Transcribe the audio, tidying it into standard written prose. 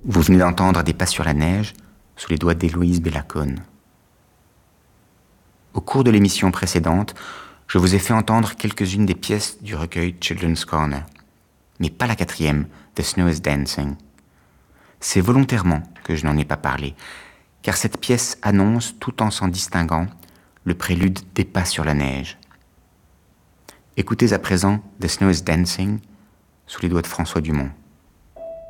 Vous venez d'entendre Des pas sur la neige sous les doigts d'Héloïse Bellacone. Au cours de l'émission précédente, je vous ai fait entendre quelques-unes des pièces du recueil Children's Corner, mais pas la quatrième, The Snow is Dancing. C'est volontairement que je n'en ai pas parlé, car cette pièce annonce, tout en s'en distinguant, le prélude des pas sur la neige. Écoutez à présent The Snow is Dancing sous les doigts de François Dumont.